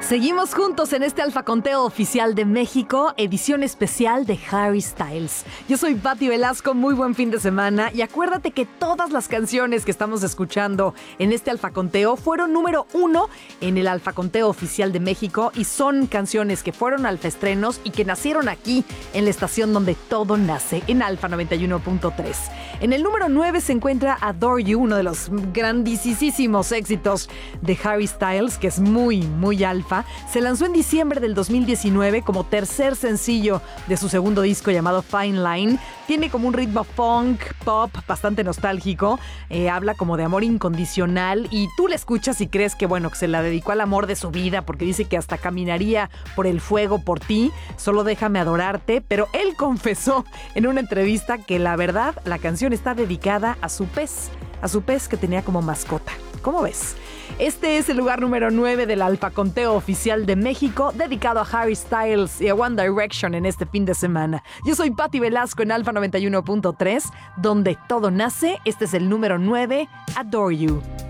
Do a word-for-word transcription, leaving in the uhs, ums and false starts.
Seguimos juntos en este Alfa Conteo Oficial de México, edición especial de Harry Styles. Yo soy Patti Velasco, muy buen fin de semana y acuérdate que todas las canciones que estamos escuchando en este Alfa Conteo fueron número uno en el Alfa Conteo Oficial de México y son canciones que fueron alfaestrenos y que nacieron aquí en la estación donde todo nace, en Alfa noventa y uno punto tres. En el número nueve se encuentra Adore You, uno de los grandísimos éxitos de Harry Styles, que es muy, muy alfa. Se lanzó en diciembre del dos mil diecinueve como tercer sencillo de su segundo disco llamado Fine Line. Tiene como un ritmo funk, pop, bastante nostálgico. Eh, habla como de amor incondicional y tú la escuchas y crees que, bueno, que se la dedicó al amor de su vida porque dice que hasta caminaría por el fuego por ti. Solo déjame adorarte. Pero él confesó en una entrevista que la verdad, la canción está dedicada a su pez, a su pez que tenía como mascota. ¿Cómo ves? Este es el lugar número nueve del Alfa Conteo Oficial de México, dedicado a Harry Styles y a One Direction en este fin de semana. Yo soy Patti Velasco en Alfa noventa y uno punto tres, donde todo nace. Este es el número nueve, Adore You.